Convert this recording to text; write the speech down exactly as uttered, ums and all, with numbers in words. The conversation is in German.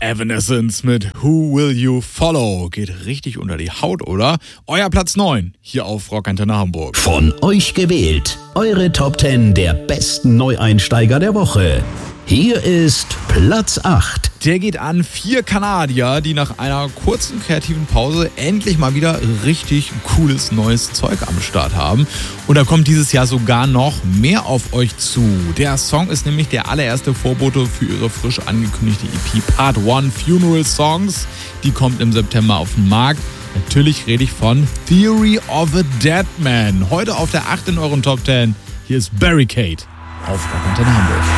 Evanescence mit Who Will You Follow? Geht richtig unter die Haut, oder? Euer Platz neun hier auf Rockantenne Hamburg. Von euch gewählt. Eure Top zehn der besten Neueinsteiger der Woche. Hier ist Platz acht. Der geht an vier Kanadier, die nach einer kurzen kreativen Pause endlich mal wieder richtig cooles neues Zeug am Start haben. Und da kommt dieses Jahr sogar noch mehr auf euch zu. Der Song ist nämlich der allererste Vorbote für ihre frisch angekündigte E P Part eins Funeral Songs. Die kommt im September auf den Markt. Natürlich rede ich von Theory of a Dead Man. Heute auf der acht in euren Top zehn. Hier ist Barricade auf Rockantenne Hamburg.